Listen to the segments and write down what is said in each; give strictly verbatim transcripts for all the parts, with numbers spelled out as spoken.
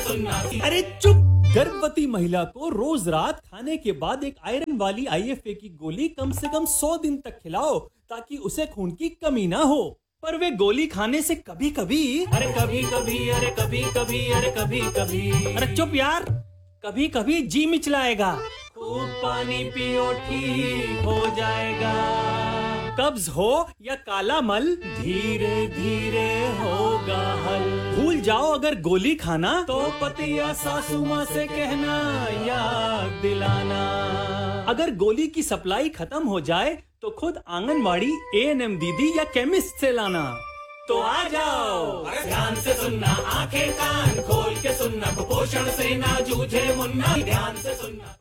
सुनना। अरे चुप। गर्भवती महिला को रोज रात खाने के बाद एक आयरन वाली आई एफ ए की गोली कम से कम सौ दिन तक खिलाओ ताकि उसे खून की कमी ना हो। पर वे गोली खाने से कभी कभी अरे कभी कभी अरे कभी कभी अरे कभी कभी अरे चुप यार, कभी कभी जी मिचलाएगा। खूब पानी पियो ठीक हो जाएगा। कब्ज हो या काला मल धीरे धीरे होगा हल। भूल जाओ अगर गोली खाना तो पतिया सासू माँ से कहना याद दिलाना। अगर गोली की सप्लाई खत्म हो जाए तो खुद आंगनवाड़ी ए एन एम दीदी या केमिस्ट से लाना। तो आ जाओ ध्यान से सुनना, आंखें कान खोल के सुनना, कुपोषण से ना जूझे मुन्ना, ध्यान से सुनना।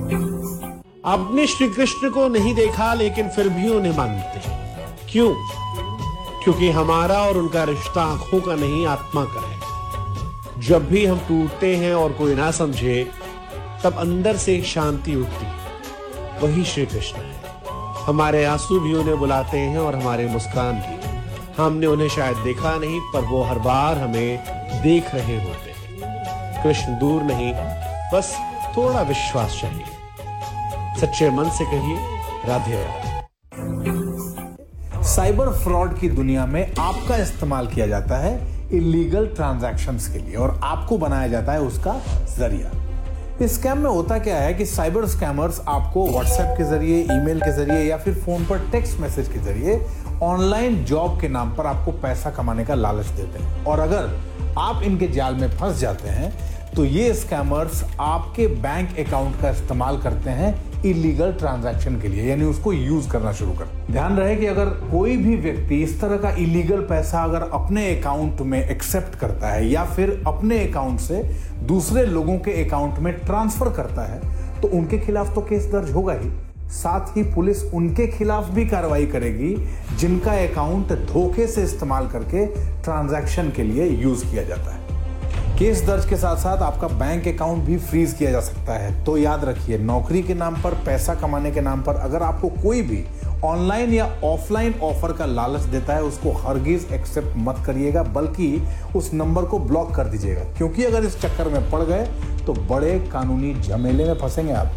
आपने श्री कृष्ण को नहीं देखा लेकिन फिर भी उन्हें मानते हैं। क्यों? क्योंकि हमारा और उनका रिश्ता आंखों का नहीं आत्मा का है। जब भी हम टूटते हैं और कोई ना समझे तब अंदर से एक शांति उठती है, वही श्री कृष्ण है। हमारे आंसू भी उन्हें बुलाते हैं और हमारे मुस्कान भी। हमने उन्हें शायद देखा नहीं पर वो हर बार हमें देख रहे होते हैं। कृष्ण दूर नहीं, बस थोड़ा विश्वास चाहिए। सच्चे मन से कहिए राधे राधे। साइबर फ्रॉड की दुनिया में आपका इस्तेमाल किया जाता है इलीगल ट्रांजैक्शंस के लिए और आपको बनाया जाता है उसका जरिया। इस स्कैम में होता क्या है कि साइबर स्कैमर्स आपको व्हाट्सएप के जरिए, ईमेल के जरिए या फिर फोन पर टेक्स्ट मैसेज के जरिए ऑनलाइन जॉब के नाम पर आपको पैसा कमाने का लालच देते हैं। और अगर आप इनके जाल में फंस जाते हैं तो ये स्कैमर्स आपके बैंक अकाउंट का इस्तेमाल करते हैं इलीगल ट्रांजैक्शन के लिए, यानी उसको यूज करना शुरू कर। ध्यान रहे कि अगर कोई भी व्यक्ति इस तरह का इलीगल पैसा अगर अपने अकाउंट में एक्सेप्ट करता है या फिर अपने अकाउंट से दूसरे लोगों के अकाउंट में ट्रांसफर करता है तो उनके खिलाफ तो केस दर्ज होगा ही, साथ ही पुलिस उनके खिलाफ भी कार्रवाई करेगी जिनका अकाउंट धोखे से इस्तेमाल करके ट्रांजैक्शन के लिए यूज किया जाता है। केस दर्ज के साथ साथ आपका बैंक अकाउंट भी फ्रीज किया जा सकता है। तो याद रखिए, नौकरी के नाम पर, पैसा कमाने के नाम पर अगर आपको कोई भी ऑनलाइन या ऑफलाइन ऑफर का लालच देता है उसको हरगिज एक्सेप्ट मत करिएगा, बल्कि उस नंबर को ब्लॉक कर दीजिएगा, क्योंकि अगर इस चक्कर में पड़ गए तो बड़े कानूनी झमेले में फंसेंगे आप।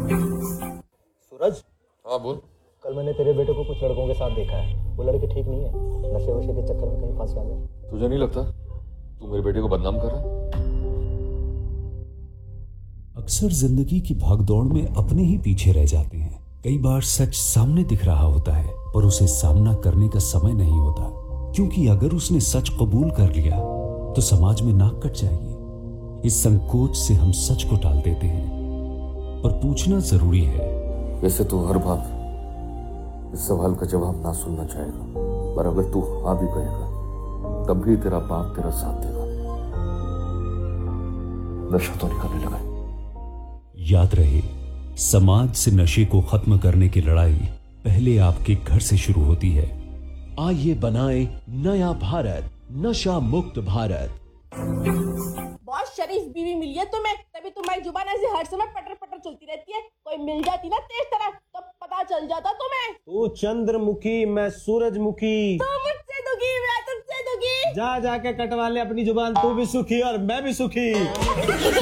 सूरज, हाँ बोल। कल मैंने तेरे बेटे को कुछ लड़कों के साथ देखा है। वो लड़के ठीक नहीं है, नशे वशे के चक्कर में कहीं फंस गए। तुझे नहीं लगता तू मेरे बेटे को बदनाम कर रहा है? अक्सर जिंदगी की भागदौड़ में अपने ही पीछे रह जाते हैं। कई बार सच सामने दिख रहा होता है पर उसे सामना करने का समय नहीं होता, क्योंकि अगर उसने सच कबूल कर लिया तो समाज में नाक कट जाएगी। इस संकोच से हम सच को टाल देते हैं, पर पूछना जरूरी है। वैसे तो हर बात इस सवाल का जवाब ना सुनना चाहेगा, पर अगर तू हाँ भी कहेगा तब भी तेरा बाप तेरा साथ देगा। नशा तो निकलने लगा। याद रहे, समाज से नशे को खत्म करने की लड़ाई पहले आपके घर से शुरू होती है। आइए बनाएं नया भारत, नशा मुक्त भारत। बहुत शरीफ बीवी मिली है तुम्हें, तभी तुम्हारी जुबान ऐसे हर समय पटर पटर चलती रहती है। कोई मिल जाती ना तेज तरह तो पता चल जाता तुम्हें। तू चंद्रमुखी, मैं सूरजमुखी। तो मुझसे दुखी, मैं तुमसे दुखी। जा जाके कटवा ले अपनी जुबान, तू भी सुखी और मैं भी सुखी।